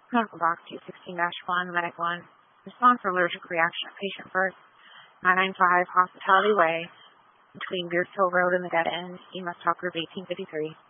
Medical Box 216-1, Medic 1. Respond for allergic reaction. Patient first. 995 Hospitality Way, between Beard Hill Road and the Dead End. EMS Talk Group 1853.